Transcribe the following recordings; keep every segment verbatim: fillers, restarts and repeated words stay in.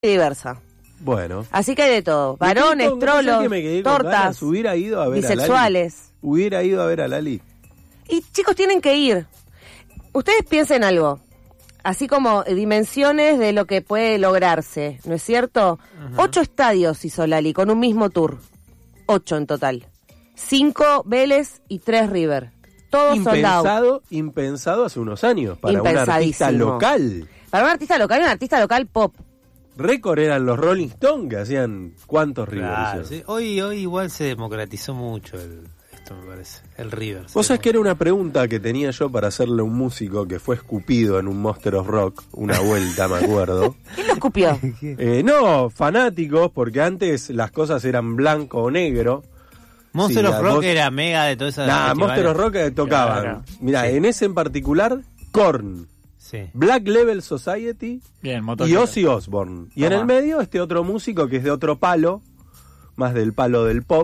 diversa. Bueno. Así que hay de todo. Varones, con, trolos, tortas, ganas, hubiera ido a ver bisexuales. A Lali. Hubiera ido a ver a Lali. Y chicos, tienen que ir. Ustedes piensen algo. Así como dimensiones de lo que puede lograrse, ¿no es cierto? Uh-huh. Ocho estadios hizo Lali con un mismo tour. Ocho en total. Cinco Vélez y tres River. Todos impensado, soldados. Impensado hace unos años para un artista local. Para un artista local, un artista local pop. Récord eran los Rolling Stones que hacían cuántos River. Claro, sí. Hoy, hoy igual se democratizó mucho el, esto me parece, el River. Vos sabés que era una pregunta que tenía yo para hacerle a un músico que fue escupido en un Monster of Rock, una vuelta me acuerdo. ¿Quién lo escupió? Eh, no, fanáticos, porque antes las cosas eran blanco o negro. Monster sí, of Rock vos... era mega de todas esas. Nah, Monster of Rock tocaban. Claro. Mirá, sí. En ese en particular, Korn. Sí. Black Label Society. Bien, y Ozzy Osbourne. Y Toma. En el medio este otro músico que es de otro palo, más del palo del pop,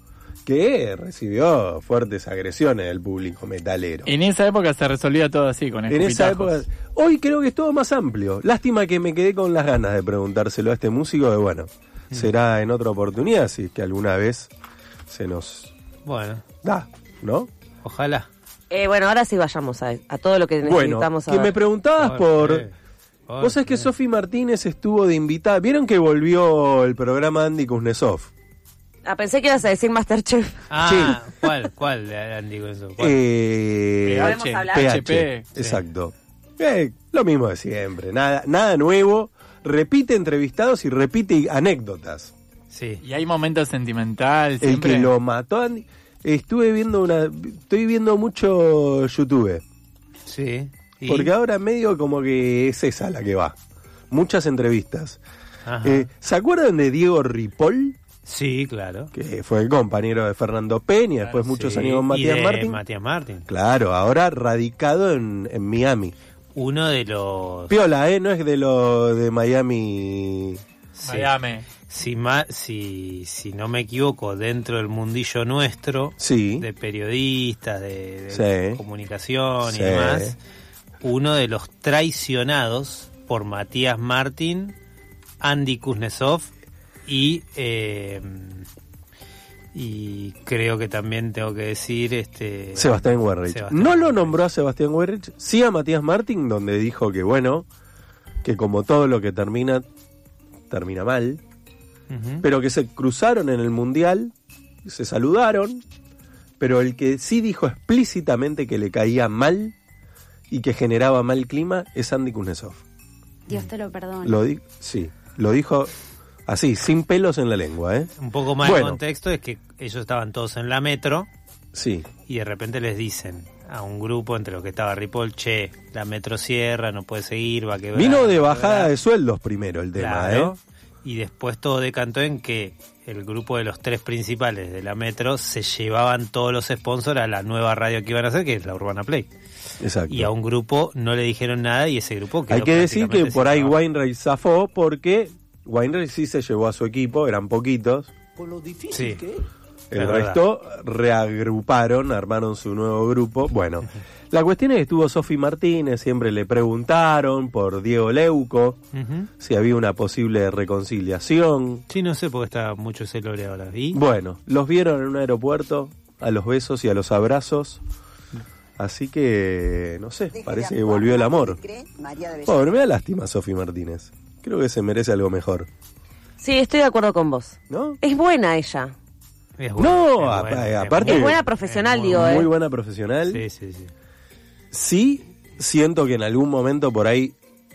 que recibió fuertes agresiones del público metalero. En esa época se resolvía todo así, con En esa época. Hoy creo que es todo más amplio. Lástima que me quedé con las ganas de preguntárselo a este músico, que bueno, mm. será en otra oportunidad, si es que alguna vez se nos bueno da, ¿no? Ojalá. Eh, bueno, ahora sí vayamos a, a todo lo que necesitamos. Bueno, que me preguntabas por... por... Vos sabés que Sofi Martínez estuvo de invitada. ¿Vieron que volvió el programa Andy Kuznetsov? Ah, pensé que ibas a decir Masterchef. Ah, sí. ¿Cuál? ¿Cuál de Andy Kuznetsov? Eh, ¿Podemos hablar? P H, sí. Exacto. Eh, lo mismo de siempre. Nada, nada nuevo. Repite entrevistados y repite anécdotas. Sí. Y hay momentos sentimentales. Siempre. El que lo mató a Andy... Estuve viendo una... Estoy viendo mucho YouTube. Sí. ¿Y? Porque ahora medio como que es esa la que va. Muchas entrevistas. Eh, ¿Se acuerdan de Diego Ripoll? Sí, claro. Que fue el compañero de Fernando Peña, después claro, muchos sí. años con Matías Martín. Matías Martín. Claro, ahora radicado en, en Miami. Uno de los... Piola, ¿eh? No es de lo de Miami... Sí. Miami. Si, ma, si, si no me equivoco, dentro del mundillo nuestro, sí. de periodistas, de, de sí. comunicación sí. y demás, uno de los traicionados por Matías Martín, Andy Kuznetsov y eh, y creo que también tengo que decir este Sebastián Werrich. Sebastián no Werrich. Lo nombró a Sebastián Werrich, sí a Matías Martín, donde dijo que bueno, que como todo lo que termina, termina mal. Uh-huh. Pero que se cruzaron en el Mundial, se saludaron, pero el que sí dijo explícitamente que le caía mal y que generaba mal clima es Andy Kuznetsov. Dios te lo perdone. Lo di- sí, lo dijo así, sin pelos en la lengua, ¿eh? Un poco más bueno. de contexto es que ellos estaban todos en la metro. Sí. Y de repente les dicen a un grupo entre los que estaba Ripoll, che, la metro cierra, no puede seguir, va a quebrar. Vino de bajada de sueldos primero el tema, claro. ¿eh? Y después todo decantó en que el grupo de los tres principales de la metro se llevaban todos los sponsors a la nueva radio que iban a hacer, que es la Urbana Play. Exacto. Y a un grupo no le dijeron nada y ese grupo quedó. Hay que decir que por ahí estaba. Weinreich zafó porque Weinreich sí se llevó a su equipo, eran poquitos. Por lo difícil sí. que es. El es resto reagruparon, armaron su nuevo grupo. Bueno, la cuestión es que estuvo Sofi Martínez, siempre le preguntaron por Diego Leuco, uh-huh. si había una posible reconciliación. Sí, no sé por qué está mucho ese lore ahora. ¿Y? Bueno, los vieron en un aeropuerto, a los besos y a los abrazos. Así que, no sé, parece que volvió el amor. Pobre, me da lástima Sofi Martínez. Creo que se merece algo mejor. Sí, estoy de acuerdo con vos. ¿No? Es buena ella. Es buena, no, es a, buena, a, aparte... Es buena profesional, es digo, muy, eh. Muy buena profesional. Sí, sí, sí. Sí, siento que en algún momento por ahí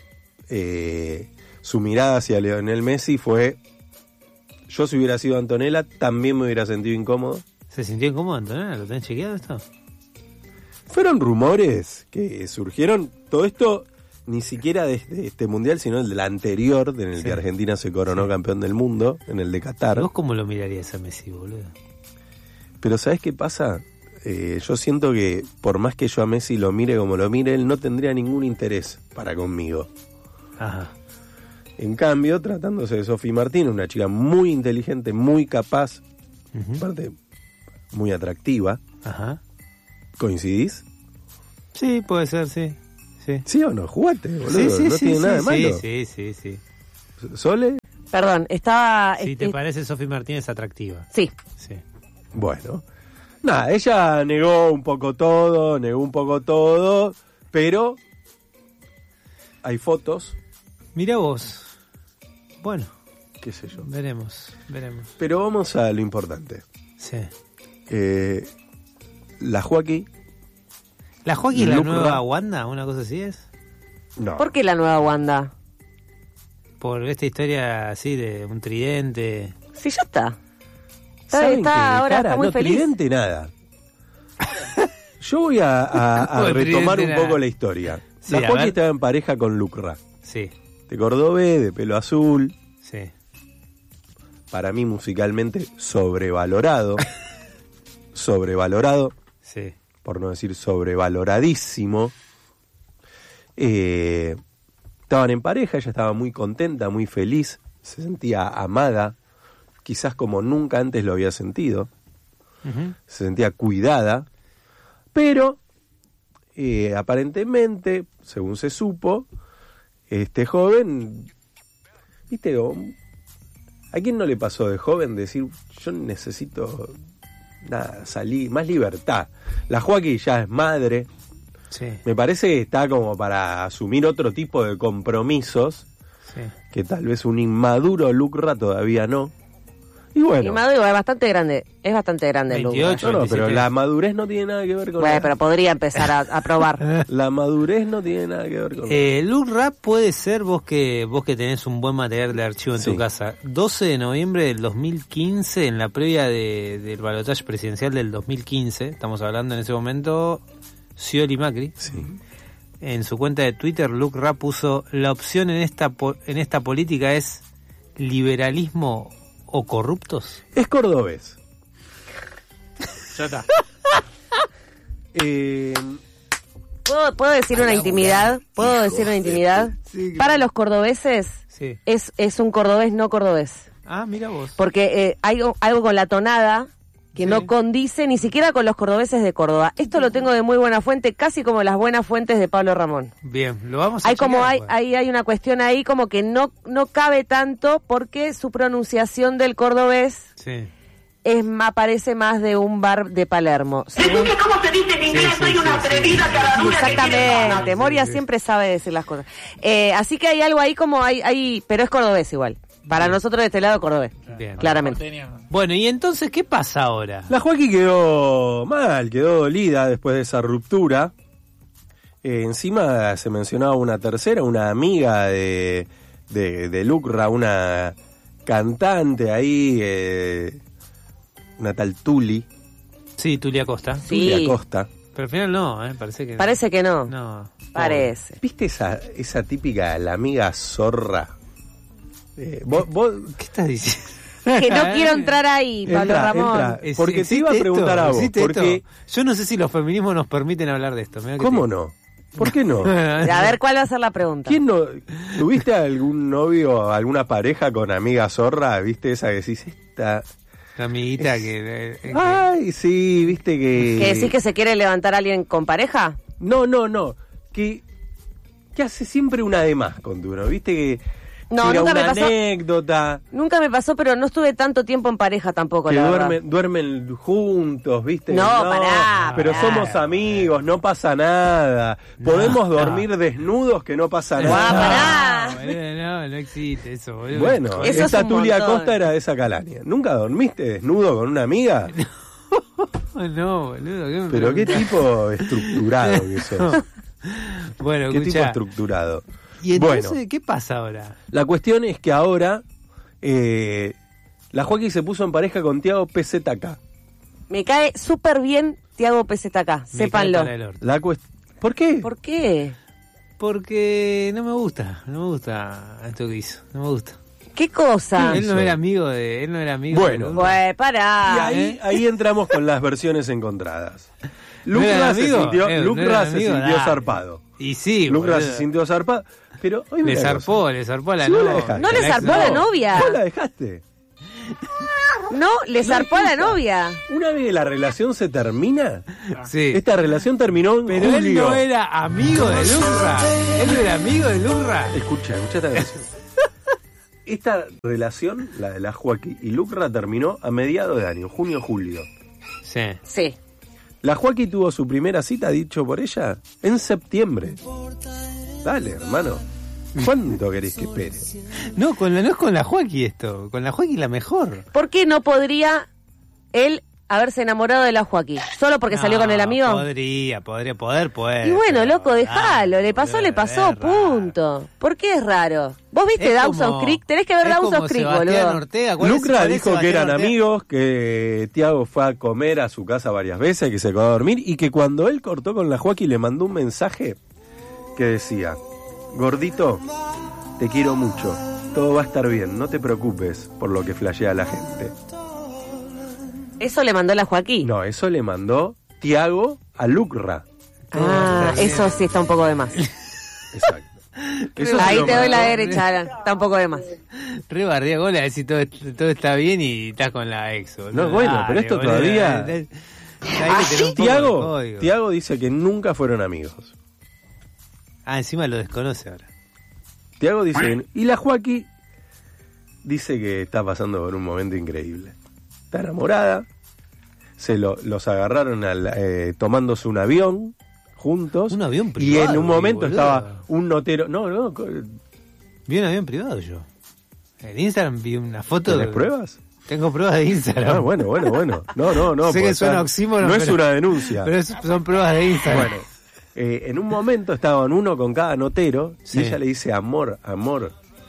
eh, su mirada hacia Lionel Messi fue... Yo si hubiera sido Antonella, también me hubiera sentido incómodo. ¿Se sintió incómodo Antonella? ¿Lo tenés chequeado esto? Fueron rumores que surgieron, todo esto ni siquiera desde este mundial, sino el del anterior, en el sí. que Argentina se coronó sí. campeón del mundo, en el de Qatar. ¿Vos cómo lo mirarías a Messi, boludo? Pero ¿sabés qué pasa? Eh, yo siento que por más que yo a Messi lo mire como lo mire, él no tendría ningún interés para conmigo. Ajá. En cambio, tratándose de Sofi Martín, una chica muy inteligente, muy capaz, uh-huh. aparte muy atractiva. Ajá. ¿Coincidís? Sí, puede ser, sí. Sí, ¿Sí o no? Jugate, boludo. Sí, sí, no sí, tiene sí, nada de malo. Sí, sí, sí, sí. ¿Sole? Perdón, estaba... Si este, te parece Sofi Martínez atractiva. Sí. Sí. Bueno. Nada, ella negó un poco todo, negó un poco todo, pero hay fotos. Mira vos. Bueno, Qué sé yo. veremos, veremos. Pero vamos a lo importante. Sí. Eh, la Joaquí... ¿La Joaquín la Luke nueva Ra- Wanda? ¿Una cosa así es? No. ¿Por qué la nueva Wanda? Por esta historia así de un tridente. Sí, ya está. Está, ¿Saben está qué? ahora Cara, está muy no, feliz. Tridente nada. Yo voy a, a- a Como retomar Tridente un nada. poco la historia. Sí, La a Joaquí ver. estaba en pareja con Lucra, Sí, de cordobés, de pelo azul, sí. para mí musicalmente sobrevalorado, sobrevalorado, Sí. por no decir sobrevaloradísimo. Eh, estaban en pareja, ella estaba muy contenta, muy feliz, se sentía amada, quizás como nunca antes lo había sentido, Ujú. se sentía cuidada, pero eh, aparentemente, según se supo, este joven, viste, o- ¿a quién no le pasó de joven decir, yo necesito nada, salir, más libertad? La Joaquín ya es madre, Sí, me parece que está como para asumir otro tipo de compromisos, sí. que tal vez un inmaduro Lucra todavía no. Y bueno, Y Maduro es bastante grande. Es bastante grande el Lucra. veintiocho. no, no, pero veintisiete. la madurez no tiene nada que ver con Bueno, la, pero podría empezar a, a probar. la madurez no tiene nada que ver con la- Eh, Look Rap puede ser vos que vos que tenés un buen material de archivo en Sí. tu casa. doce de noviembre del dos mil quince, en la previa de, del balotaje presidencial del dos mil quince, estamos hablando en ese momento, Scioli Macri. Sí. En su cuenta de Twitter, Luke Rap puso: la opción en esta po- en esta política es liberalismo o corruptos. Es cordobés. Ya está. Eh, ¿Puedo, puedo decir una intimidad? ¿Puedo decir una intimidad? Para los cordobeses, Sí. es, es un cordobés no cordobés. Ah, mira vos. Porque eh, hay o- algo con la tonada que Sí. no condice ni siquiera con los cordobeses de Córdoba. Esto lo tengo de muy buena fuente, casi como las buenas fuentes de Pablo Ramón. Bien, lo vamos a Hay como chequear, hay, pues. hay, hay una cuestión ahí como que no, no cabe tanto porque su pronunciación del cordobés Sí. es ma- parece más de un bar de Palermo. Según- ¿Cómo se dice en inglés? Sí, sí, Soy una sí, sí. atrevida caradura que quiere Exactamente, Moria Sí, sí. siempre sabe decir las cosas. Eh, así que hay algo ahí como hay, hay, pero es cordobés igual. Para nosotros de este lado cordobés, Bien. claramente. Bueno, y entonces, ¿qué pasa ahora? la Joaquín quedó mal, quedó dolida después de esa ruptura. Eh, encima se mencionaba una tercera, una amiga de, de, de Lucra, una cantante ahí, eh, una tal Tuli, Sí, Tulia Costa. Sí. Tuli Acosta. Pero al final no, ¿eh? Parece que Parece que no. no. Parece. ¿Viste esa, esa típica, la amiga zorra? Eh, vos, vos- ¿Qué estás diciendo? Que no quiero entrar ahí, Pablo Entra, Ramón. entra. Es- Porque te ¿existe iba a preguntar esto? a vos, ¿Existe porque- esto? Yo no sé si los feminismos nos permiten hablar de esto. mirá que ¿Cómo te- no? ¿Por qué no? A ver cuál va a ser la pregunta. ¿Quién no? ¿Tuviste algún novio, alguna pareja con amiga zorra? ¿Viste esa que decís esta? La amiguita que... eh, que- Ay, sí, viste que... ¿Que decís que se quiere levantar a alguien con pareja? No, no, no. Que, que hace siempre una de más con tu, ¿no? Viste que... No, tira nunca una me pasó. anécdota, Nunca me pasó, pero no estuve tanto tiempo en pareja tampoco, que la verdad. duermen, duermen juntos, ¿viste? No, pará, Pero pará. somos amigos, no pasa nada. Podemos dormir desnudos, que no pasa Guau, nada. pará. No, boludo, no, no existe eso, boludo. Bueno, Eso es esta un Tulia montón. Costa era de esa calaña. ¿Nunca dormiste desnudo con una amiga? No, boludo. ¿qué me Pero qué preguntás? tipo estructurado que sos. Bueno, Qué tipo escuchá. estructurado. ¿Y entonces Bueno, qué pasa ahora? la cuestión es que ahora eh, la Joaquín se puso en pareja con Tiago P Z K. Me cae súper bien Tiago P Z K, Me sépanlo. cae para el orto. La cuest- ¿Por qué? ¿Por qué? Porque no me gusta, no me gusta esto que hizo, no me gusta. ¿Qué cosa? Él no hizo? era amigo de, él no era amigo Bueno. de Pues Y pará. ahí, ahí entramos con las versiones encontradas. ¿No eran Lucra se amigos? sintió, Eh, ¿no Lucra eran se amigos? sintió Dale. zarpado. Y sí, Lucra boludo. se sintió zarpado. Pero hoy Le zarpó, le zarpó a la Si vos la novia. dejaste. No le La zarpó a la ex- novia. ¿Vos la dejaste? No, le zarpó a la escucha. novia. Una vez que la relación se termina, Sí. esta relación terminó en Pero él julio. no era amigo de Lucra. Él no era amigo de Lucra. Escucha, escucha esta canción. esta relación, la de la Joaquí y Lucra, terminó a mediados de año, junio-julio. Sí. Sí. La Joaquí tuvo su primera cita, dicho por ella, en septiembre. Dale, hermano. ¿Cuánto querés que espere? No, con la, no es con la Joaquí esto. Con la Joaquí la mejor. ¿Por qué no podría él haberse enamorado de la Joaquí? ¿Solo porque No, salió con el amigo? Podría, podría, poder, poder. Y bueno, pero, loco, déjalo. ah, Le pasó, debe le pasó, haber raro. punto. ¿Por qué es raro? ¿Vos viste Es Dawson como- Creek? Tenés que ver es Dawson como Creek, Sebastián boludo. Ortega. ¿Cuál es- Lucra cuál es dijo que Sebastián eran Ortega? amigos, que Tiago fue a comer a su casa varias veces, que se quedó a dormir y que cuando él cortó con la Joaquí le mandó un mensaje que decía: gordito, te quiero mucho, todo va a estar bien, no te preocupes por lo que flashea la gente. Eso le mandó la Joaquí. No, eso le mandó Tiago a Lucra. Ah, eso sí está un poco de más. Exacto. Eso se Ahí lo te doy la mandó. derecha, Alan. Está un poco de más. Re bardea, gol, a ver si todo, todo está bien y estás con la ex. boludo. No, bueno, pero esto boludo. todavía- Ahí le tenés un poco de Tiago, código. Tiago dice que nunca fueron amigos. Ah, encima lo desconoce ahora. Tiago dice que... Y la Joaquí dice que está pasando por un momento increíble. Está enamorada. Se lo, los agarraron al, eh, tomándose un avión juntos. Un avión Y privado, en un momento boludo. estaba un notero... No, no, co- Vi un avión privado yo. En Instagram vi una foto. ¿tenés de- pruebas? Tengo pruebas de Instagram. Ah, bueno, bueno, bueno. No, no, no. Sé porque que suena está- oxímoron, No es pero- una denuncia. Pero es- son pruebas de Instagram. Bueno, eh, en un momento estaban uno con cada notero Sí. y ella le dice: amor, amor,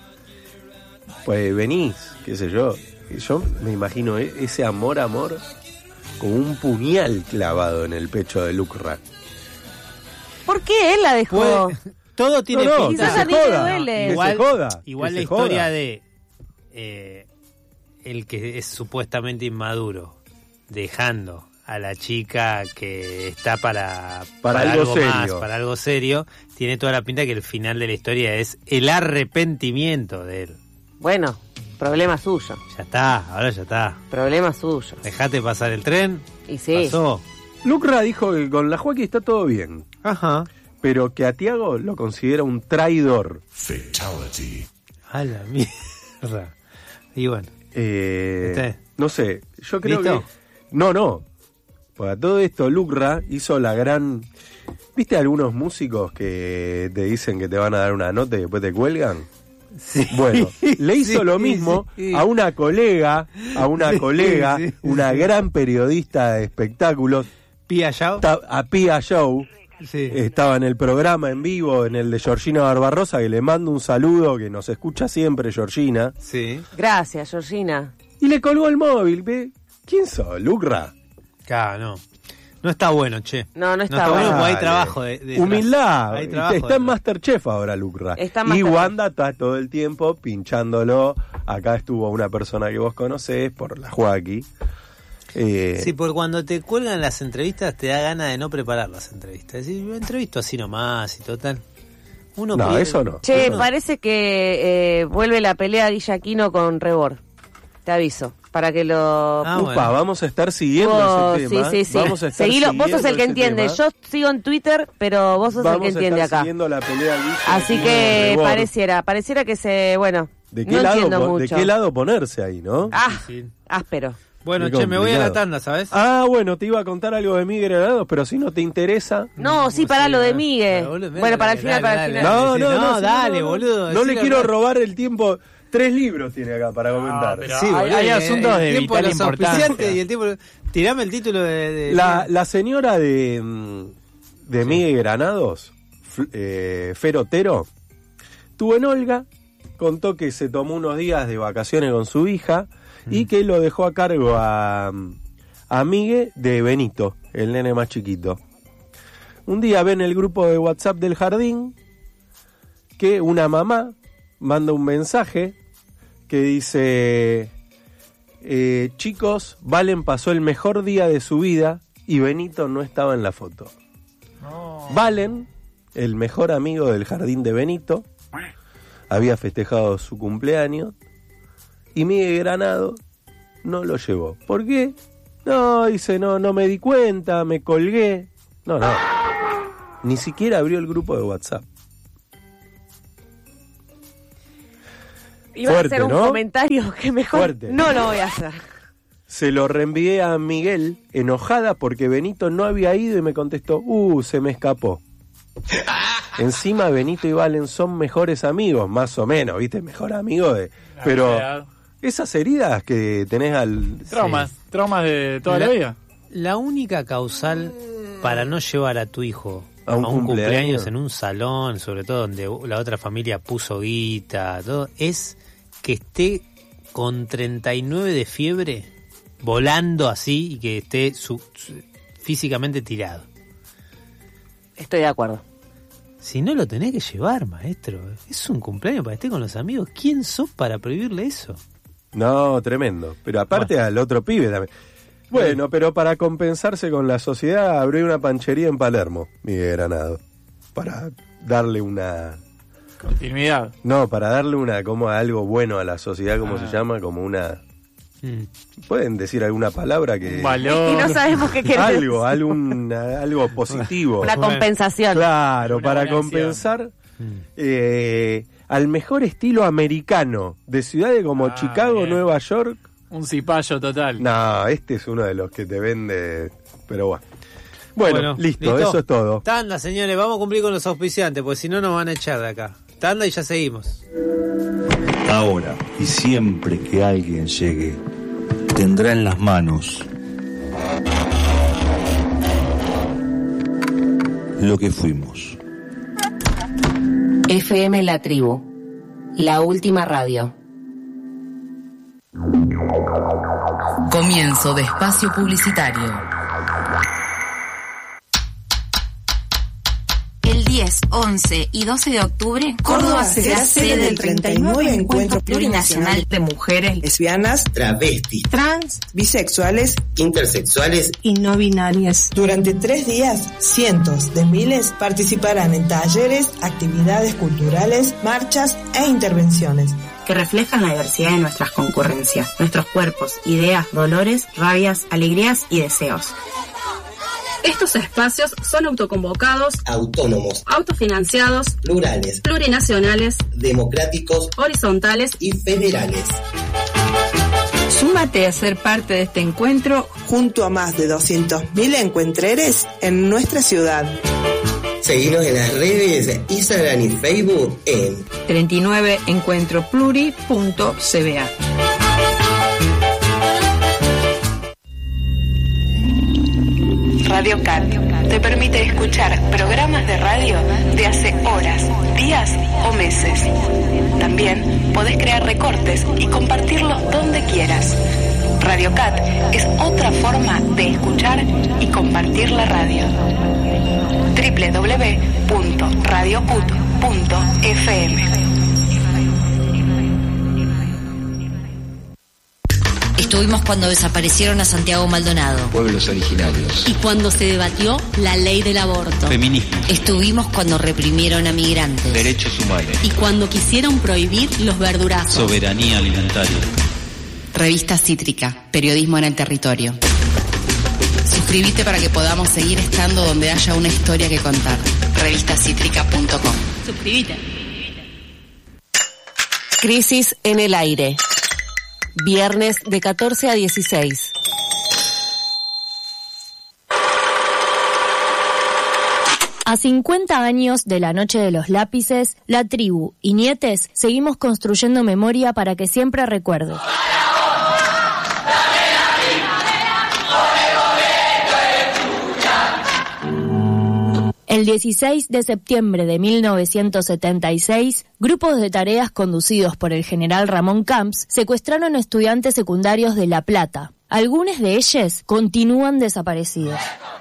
pues venís, qué sé yo. Y yo me imagino e- ese amor, amor, como un puñal clavado en el pecho de Lucra. ¿Por qué él la dejó? Puede- todo tiene No, no, pinta. Quizás a mí le duele. que Igual, se joda. igual que la se historia joda. de eh, el que es supuestamente inmaduro dejando a la chica que está para, Para algo serio. más, para algo serio, tiene toda la pinta que el final de la historia es el arrepentimiento de él. Bueno, problema suyo. Ya está, ahora ya está. Problema suyo. Dejate pasar el tren. Y sí. Pasó. Lucra dijo que con la Joaquín está todo bien, Ajá. pero que a Tiago lo considera un traidor. A la mierda. Y bueno. Eh, ¿Viste? no sé, yo creo ¿Listo? que... No, no. Para todo esto, Lucra hizo la gran... ¿Viste algunos músicos que te dicen que te van a dar una nota y después te cuelgan? Sí. Bueno, le hizo Sí, lo mismo sí, sí. a una colega, a una Sí, colega, sí, una sí. gran periodista de espectáculos, Pia Yao. ta- a Pia Show. Sí. Estaba en el programa en vivo, en el de Georgina Barbarosa, que le mando un saludo, que nos escucha siempre, Georgina. Sí. Gracias, Georgina. Y le colgó el móvil, ¿ve? ¿Quién sos, Lucra? Claro, no. No está bueno, che. No, no está bueno. porque hay Dale. trabajo de, de Humildad. Hay trabajo Está en detrás. Masterchef ahora, Lucra. Está en y Masterchef. Wanda está todo el tiempo pinchándolo. Acá estuvo una persona que vos conocés, por la Joaquí. Eh, Sí, porque cuando te cuelgan las entrevistas te da ganas de no preparar las entrevistas. Es decir, yo entrevisto así nomás y total. Uno No, pide- eso no. Che, uno- parece que eh, vuelve la pelea Guillaquino con Rebord. Te aviso. Para que lo... Ah, Upa, bueno. vamos a estar siguiendo Vos- ese tema. sí, sí, sí. Vamos a estar Seguilo. Vos sos siguiendo el que ese entiende. tema. Yo sigo en Twitter, pero vos sos Vamos el que a entiende estar acá. siguiendo la pelea Guilla Así con que Rebord. pareciera, pareciera que se... Bueno, ¿De qué, no lado, entiendo po- ¿De mucho. qué lado ponerse ahí, no? Ah, Difícil. áspero. Bueno, Qué che, me voy a la complicado. tanda, ¿sabes? Ah, bueno, te iba a contar algo de Miguel Granados, pero si no te interesa... No, sí, sí, para lo de dale, Migue. boludo, dale, Bueno, para el dale, final, dale, para el dale, final. No, Sí, no, sí, no, no, sí, dale, boludo, No le decilo, quiero dale. robar el tiempo. Tres libros tiene acá para comentar. pero- Sí, hay- boludo, hay el- asuntos de el tiempo vital los importancia. auspiciantes y el tiempo... Tirame el título de... de- La, la señora de, mm, de Miguel Granados, F- eh, Fer Otero, tuvo en Olga, contó que se tomó unos días de vacaciones con su hija y que lo dejó a cargo a, a Miguel de Benito, el nene más chiquito. Un día ven el grupo de WhatsApp del jardín que una mamá manda un mensaje que dice... Eh, chicos, Valen pasó el mejor día de su vida y Benito no estaba en la foto. Valen, el mejor amigo del jardín de Benito, había festejado su cumpleaños y Miguel Granado no lo llevó. ¿Por qué? No, dice, no, no me di cuenta, me colgué. No, no. Ni siquiera abrió el grupo de WhatsApp. Iba Fuerte, a hacer un ¿no? comentario que mejor Fuerte. no lo voy a hacer. Se lo reenvié a Miguel, enojada porque Benito no había ido y me contestó, uh, se me escapó. Encima Benito y Valen son mejores amigos, más o menos, ¿viste? Mejor amigo de... Pero esas heridas que tenés al... Traumas, Sí. traumas de toda la, La- vida. La única causal para no llevar a tu hijo A un cumpleaños. cumpleaños en un salón, sobre todo donde la otra familia puso guita, todo, es que esté con treinta y nueve de fiebre, volando así y que esté su- su- físicamente tirado. Estoy de acuerdo. Si no lo tenés que llevar, maestro, es un cumpleaños para que esté con los amigos. ¿Quién sos para prohibirle eso? No, tremendo. Pero aparte al otro pibe también. Bueno, pero para compensarse con la sociedad abrió una panchería en Palermo, Miguel Granado. Para darle una... Continuidad. No, para darle una como algo bueno a la sociedad, como Ah. se llama, como una... Mm. ¿Pueden decir alguna palabra que... Un valor. Y no sabemos qué querés. algo, algún, algo positivo. Una compensación. Claro, Una para buena compensar Mm. eh, al mejor estilo americano de ciudades como Ah, Chicago, bien. Nueva York. Un cipayo total. No, este es uno de los que te vende, pero bueno. Bueno, listo, eso es todo. Tanda, señores, vamos a cumplir con los auspiciantes, porque si no nos van a echar de acá. Tanda y ya seguimos. Ahora y siempre que alguien llegue, tendrá en las manos lo que fuimos. F M La Tribu, la última radio. Comienzo de espacio publicitario. El diez, once y doce de octubre, Córdoba será sede del treinta y nueve Encuentro Plurinacional de Mujeres, lesbianas, travestis, trans, bisexuales intersexuales y no binarias. Durante tres días, cientos de miles participarán en talleres, actividades culturales, marchas e intervenciones que reflejan la diversidad de nuestras concurrencias, nuestros cuerpos, ideas, dolores, rabias, alegrías y deseos. Estos espacios son autoconvocados, autónomos, autofinanciados, plurales, plurinacionales, democráticos, horizontales y federales. Súmate a ser parte de este encuentro junto a más de doscientos mil encuentreres en nuestra ciudad. Seguinos en las redes Instagram y Facebook en treinta y nueve encuentro pluri punto c b a. Radio Cat te permite escuchar programas de radio de hace horas, días o meses. También podés crear recortes y compartirlos donde quieras. Radio Cat es otra forma de escuchar y compartir la radio. doble u doble u doble u punto radio cut punto f m. Estuvimos cuando desaparecieron a Santiago Maldonado. Pueblos originarios. Y cuando se debatió la ley del aborto. Feminismo. Estuvimos cuando reprimieron a migrantes. Derechos humanos. Y cuando quisieron prohibir los verdurazos. Soberanía alimentaria. Revista Cítrica, periodismo en el territorio. Suscríbete para que podamos seguir estando donde haya una historia que contar. revista cítrica punto com. Suscríbete. Crisis en el aire. Viernes de catorce a dieciséis. A cincuenta años de la Noche de los Lápices, la tribu y nietes seguimos construyendo memoria para que siempre recuerde. El dieciséis de septiembre de mil novecientos setenta y seis, grupos de tareas conducidos por el general Ramón Camps secuestraron estudiantes secundarios de La Plata. Algunos de ellos continúan desaparecidos.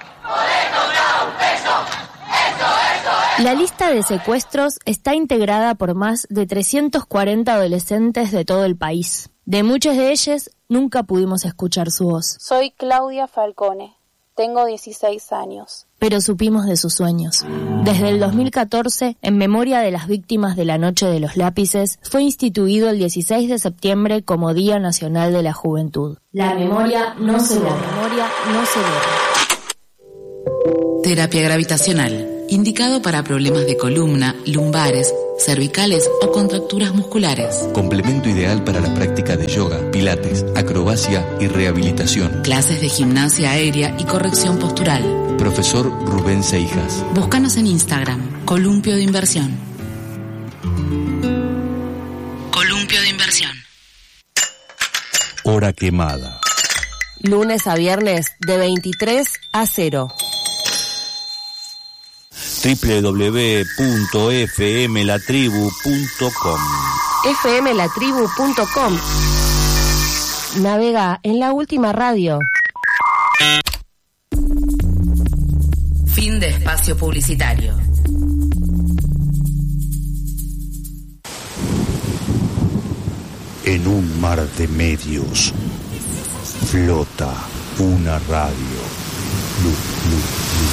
La lista de secuestros está integrada por más de trescientos cuarenta adolescentes de todo el país. De muchos de ellos nunca pudimos escuchar su voz. Soy Claudia Falcone. Tengo dieciséis años. Pero supimos de sus sueños. Desde el dos mil catorce, en memoria de las víctimas de la Noche de los Lápices, fue instituido el dieciséis de septiembre como Día Nacional de la Juventud. La memoria no se borra. La memoria no se borra. Terapia gravitacional, indicado para problemas de columna, lumbares, cervicales o contracturas musculares. Complemento ideal para la práctica de yoga, pilates, acrobacia y rehabilitación. Clases de gimnasia aérea y corrección postural. Profesor Rubén Seijas. Búscanos en Instagram, Columpio de Inversión. Columpio de Inversión. Hora quemada. Lunes a viernes de veintitrés a cero. doble u doble u doble u punto f m la tribu punto com f m la tribu punto com. Navega en la última radio. Fin de espacio publicitario. En un mar de medios flota una radio. Lu, lu, lu,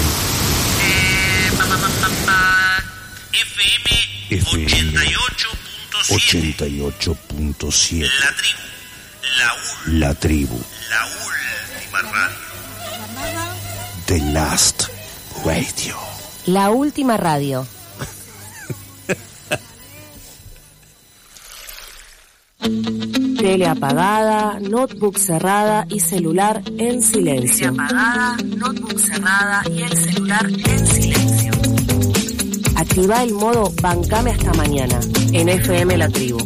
lu. F M ochenta y ocho punto siete. La tribu. La, ul- la tribu. La última radio. The Last Radio. La última radio. Tele apagada, notebook cerrada y celular en silencio. Tele apagada, notebook cerrada y el celular en silencio. Activa el modo Bancame hasta mañana en F M La Tribu.